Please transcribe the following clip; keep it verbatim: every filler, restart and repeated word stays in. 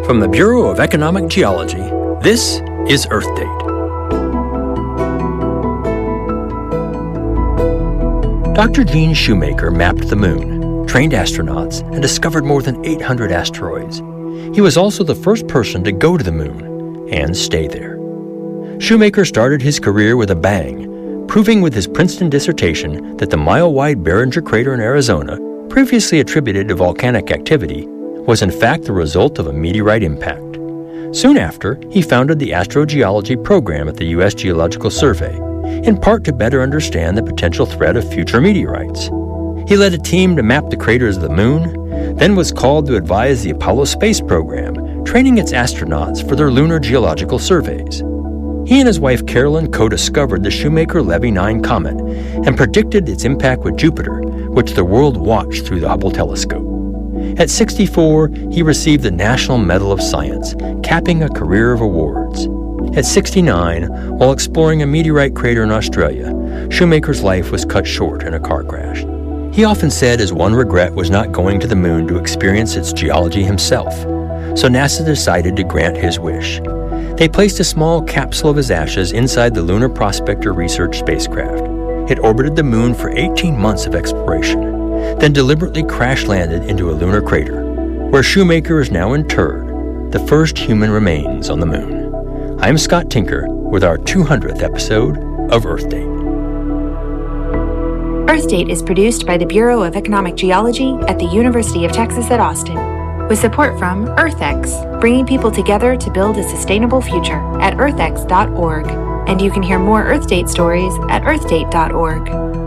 From the Bureau of Economic Geology, this is Earth Date. Doctor Gene Shoemaker mapped the moon, trained astronauts, and discovered more than eight hundred asteroids. He was also the first person to go to the moon and stay there. Shoemaker started his career with a bang, proving with his Princeton dissertation that the mile-wide Barringer crater in Arizona, previously attributed to volcanic activity, was in fact the result of a meteorite impact. Soon after, he founded the astrogeology program at the U S Geological Survey, in part to better understand the potential threat of future meteorites. He led a team to map the craters of the moon, then was called to advise the Apollo space program, training its astronauts for their lunar geological surveys. He and his wife Carolyn co-discovered the Shoemaker-Levy nine comet and predicted its impact with Jupiter, which the world watched through the Hubble telescope. At sixty-four, he received the National Medal of Science, capping a career of awards. At sixty-nine, while exploring a meteorite crater in Australia, Shoemaker's life was cut short in a car crash. He often said his one regret was not going to the moon to experience its geology himself, so NASA decided to grant his wish. They placed a small capsule of his ashes inside the Lunar Prospector research spacecraft. It orbited the moon for eighteen months of exploration, then deliberately crash-landed into a lunar crater, where Shoemaker is now interred, the first human remains on the moon. I'm Scott Tinker with our two hundredth episode of Earth Date. Earth Date is produced by the Bureau of Economic Geology at the University of Texas at Austin, with support from EarthX, bringing people together to build a sustainable future at earth x dot org. And you can hear more Earth Date stories at earth date dot org.